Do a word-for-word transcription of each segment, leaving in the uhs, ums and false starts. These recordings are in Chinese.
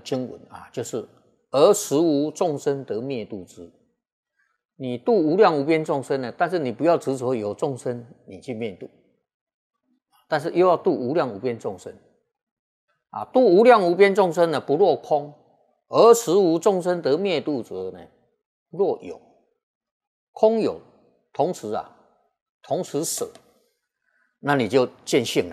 经文啊，就是而实无众生得灭度之。你度无量无边众生呢，但是你不要执着有众生你去灭度，但是又要度无量无边众生啊，度无量无边众生呢，不落空，而实无众生得灭度者呢，若有空有同时啊，同时舍，那你就见性了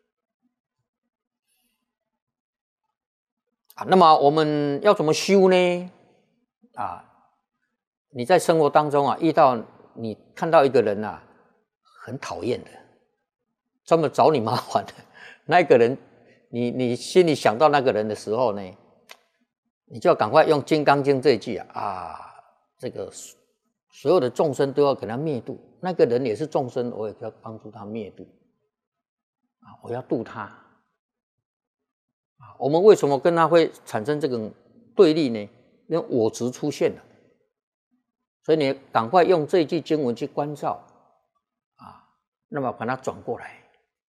啊。那么我们要怎么修呢？啊，你在生活当中啊，遇到你看到一个人啊，很讨厌的，专门找你麻烦的那个人，你你心里想到那个人的时候呢，你就要赶快用《金刚经》这一句啊，啊，这个所有的众生都要给他灭度，那个人也是众生，我也要帮助他灭度啊，我要度他啊。我们为什么跟他会产生这种对立呢？因为我执出现了，所以你赶快用这一句经文去关照啊，那么把它转过来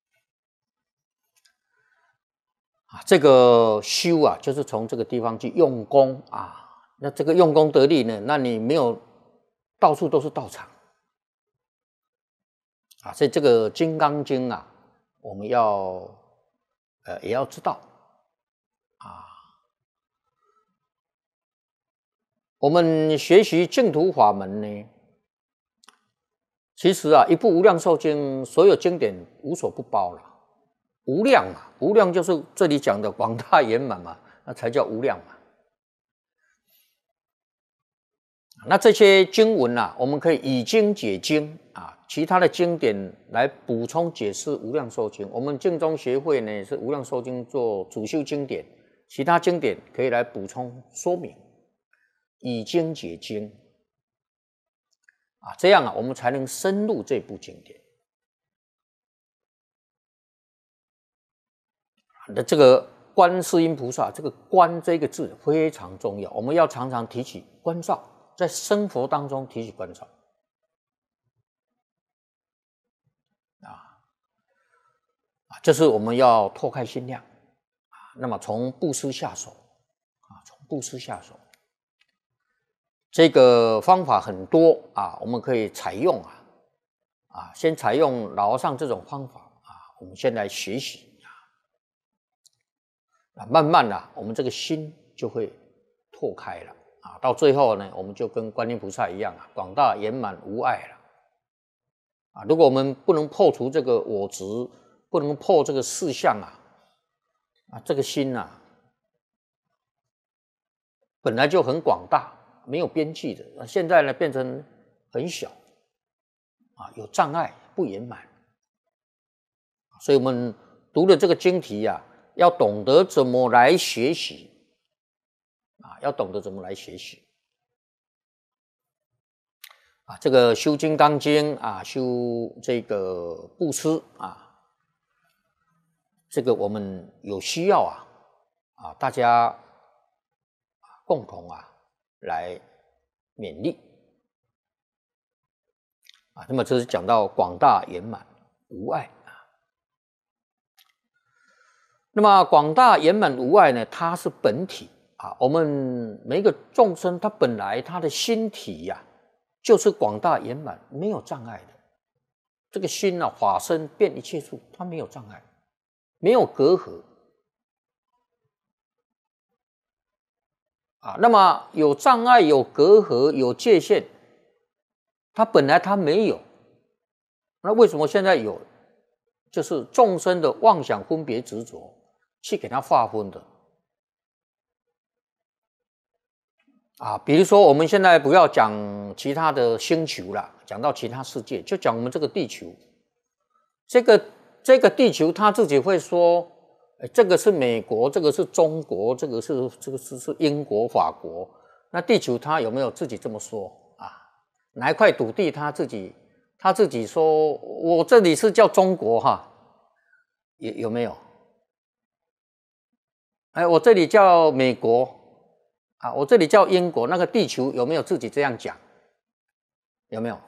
啊。这个修啊，就是从这个地方去用功啊。那这个用功得力呢，那你没有到处都是道场啊，所以这个《金刚经》啊，我们要呃也要知道啊。我们学习净土法门呢，其实啊，一部《无量寿经》，所有经典无所不包了。无量嘛，无量就是这里讲的广大圆满嘛，那才叫无量嘛。那这些经文啊，我们可以以经解经啊，其他的经典来补充解释《无量寿经》。我们净宗协会呢是《无量寿经》做主修经典，其他经典可以来补充说明，以经解经啊，这样啊，我们才能深入这部经典。那这个观世音菩萨，这个观这个字非常重要，我们要常常提起关照。在生活当中提起关照啊，这是我们要拓开心量啊。那么从布施下手啊，从布施下手，这个方法很多啊，我们可以采用啊啊，先采用老和尚这种方法啊，我们先来学习啊，慢慢啊，我们这个心就会拓开了。啊，到最后呢，我们就跟观音菩萨一样啊，广大圆满无碍了。啊，如果我们不能破除这个我执，不能破这个四相啊，啊，这个心啊，本来就很广大，没有边际的，啊，现在呢变成很小，啊，有障碍，不圆满。所以我们读了这个经题啊，要懂得怎么来学习。啊，要懂得怎么来学习啊！这个修《金刚经》啊，修这个布施啊，这个我们有需要啊啊，大家共同啊来勉励啊。那么这是讲到广大圆满无碍啊。那么广大圆满无碍呢，它是本体。啊，我们每一个众生，他本来他的心体呀、啊，就是广大圆满，没有障碍的。这个心啊，法身遍一切处，它没有障碍，没有隔阂。啊，那么有障碍、有隔阂、有界限，它本来它没有，那为什么现在有？就是众生的妄想、分别、执着，去给它划分的。啊，比如说我们现在不要讲其他的星球了，讲到其他世界，就讲我们这个地球。这个这个地球他自己会说，哎，这个是美国，这个是中国，这个是这个是是英国、法国。那地球他有没有自己这么说啊？哪一块土地他自己他自己说，我这里是叫中国哈，有有没有？哎，我这里叫美国。啊，我这里叫英国，那个地球有没有自己这样讲？有没有？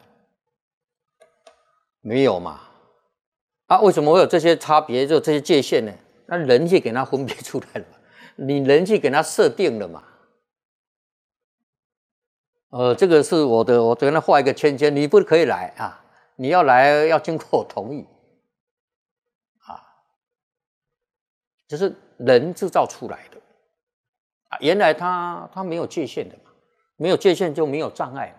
没有嘛？啊，为什么会有这些差别，就这些界限呢？那人去给它分别出来了嘛。 你人去给他设定了嘛。呃，这个是我的，我跟他画一个圈圈，你不可以来啊，你要来要经过我同意啊，就是人制造出来的啊，原来他他没有界限的嘛，没有界限就没有障碍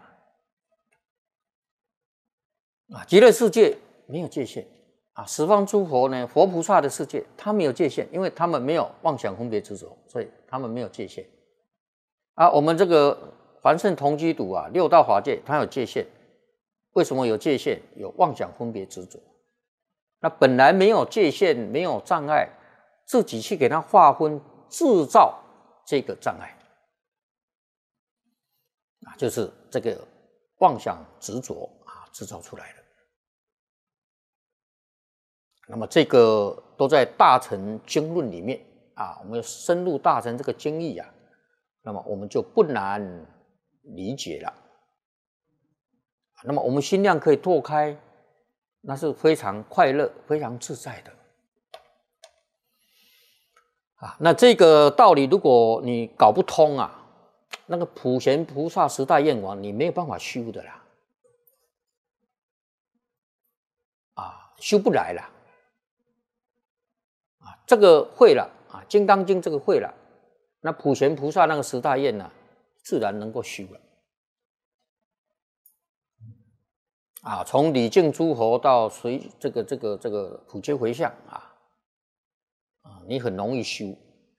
嘛，啊，极乐世界没有界限啊，十方诸佛呢，佛菩萨的世界他没有界限，因为他们没有妄想分别执着，所以他们没有界限啊，我们这个。凡圣同居土啊，六道法界它有界限，为什么有界限？有妄想分别执着。那本来没有界限，没有障碍，自己去给它划分，制造这个障碍啊，就是这个妄想执着啊制造出来的。那么这个都在大乘经论里面啊，我们要深入大乘这个经义啊，那么我们就不难理解了，那么我们心量可以拓开，那是非常快乐、非常自在的啊。那这个道理，如果你搞不通啊，那个普贤菩萨十大愿王，你没有办法修的啦，啊，修不来了啊。这个会了啊，《金刚经》这个会了，那普贤菩萨那个十大愿呢？自然能够修了啊！从礼敬诸佛到随这个这个这个普皆回向啊啊，你很容易修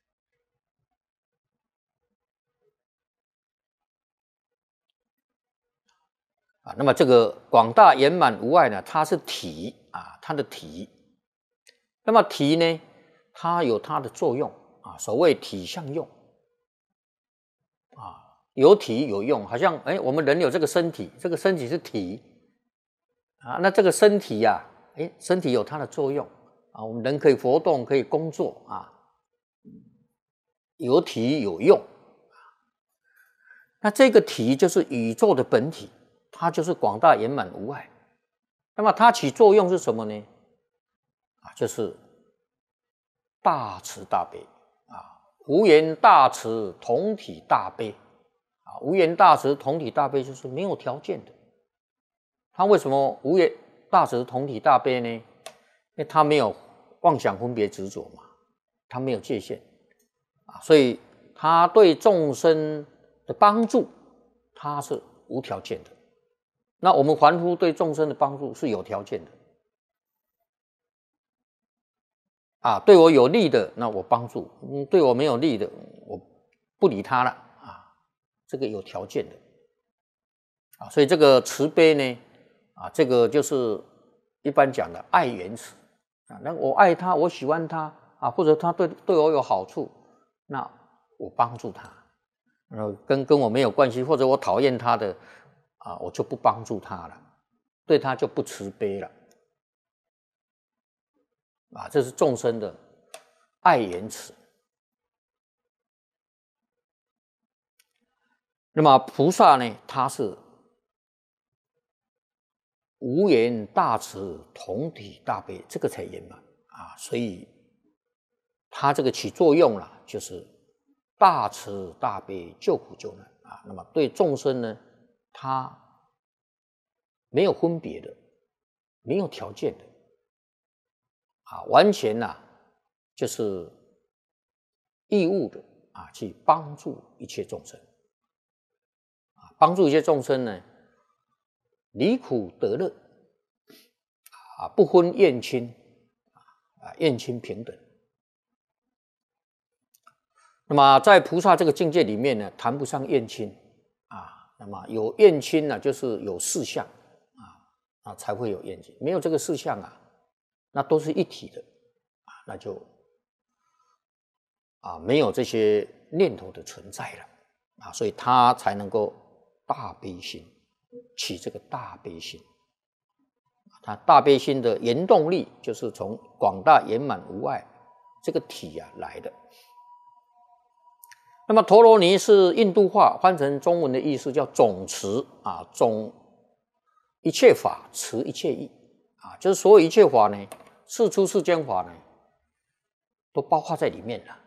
啊。那么这个广大圆满无碍呢，它是体啊，它的体。那么体呢，它有它的作用啊，所谓体相用啊。有体有用，好像哎，我们人有这个身体，这个身体是体啊，那这个身体呀、啊，哎，身体有它的作用啊，我们人可以活动，可以工作啊，有体有用。那这个体就是宇宙的本体，它就是广大圆满无碍。那么它起作用是什么呢？啊，就是大慈大悲啊，无缘大慈，同体大悲。啊，无缘大慈，同体大悲就是没有条件的。他为什么无缘大慈，同体大悲呢？因为他没有妄想分别执着嘛，他没有界限啊，所以他对众生的帮助，他是无条件的。那我们凡夫对众生的帮助是有条件的啊，对我有利的，那我帮助；嗯，对我没有利的，我不理他了。这个有条件的啊，所以这个慈悲呢，啊，这个就是一般讲的爱缘慈啊。那我爱他，我喜欢他啊，或者他对对我有好处，那我帮助他，然后跟跟我没有关系，或者我讨厌他的啊，我就不帮助他了，对他就不慈悲了啊。这是众生的爱缘慈。那么菩萨呢，他是无缘大慈，同体大悲，这个才圆满啊。所以他这个起作用了，就是大慈大悲，救苦救难啊。那么对众生呢，他没有分别的，没有条件的啊，完全呐、啊、就是义务的啊，去帮助一切众生。帮助一些众生呢，离苦得乐啊，不分厌亲啊，厌亲平等。那么在菩萨这个境界里面呢，谈不上厌亲啊。那么有厌亲呢，就是有事相啊啊才会有厌亲，没有这个事相啊，那都是一体的啊，那就啊没有这些念头的存在了啊，所以他才能够。大悲心，起这个大悲心，它大悲心的原动力就是从广大圆满无碍这个体啊来的。那么陀罗尼是印度话，翻成中文的意思叫总持啊，总一切法，持一切义啊，就是所有一切法呢，世出世间法呢，都包括在里面了。